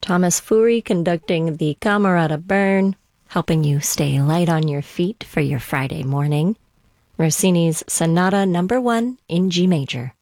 Thomas Fury conducting the Camerata Burn, helping you stay light on your feet for your Friday morning. Rossini's Sonata No. 1 in G major.